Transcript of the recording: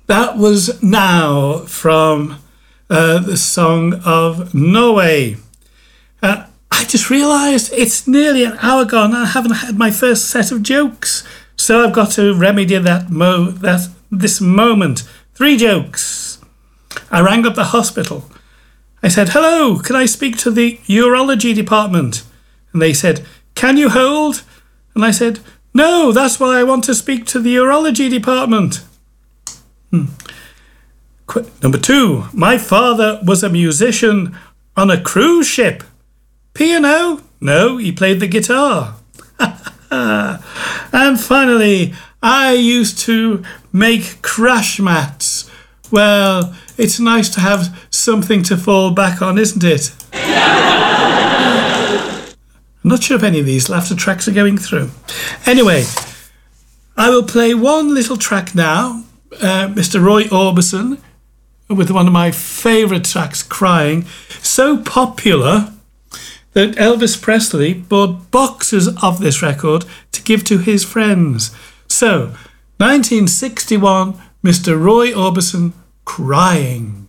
That was Now from the Song of Norway. I just realised it's nearly an hour gone and I haven't had my first set of jokes. So I've got to remedy this moment. 3 jokes. I rang up the hospital. I said, "Hello, can I speak to the urology department?" And they said, "Can you hold?" And I said, "No, that's why I want to speak to the urology department." Number 2, my father was a musician on a cruise ship. Piano? No, he played the guitar. And finally, I used to make crash mats. Well, it's nice to have something to fall back on, isn't it? I'm not sure if any of these laughter tracks are going through. Anyway, I will play one little track now. Mr. Roy Orbison with one of my favourite tracks, Crying. So popular that Elvis Presley bought boxes of this record to give to his friends. So, 1961, Mr. Roy Orbison, Crying.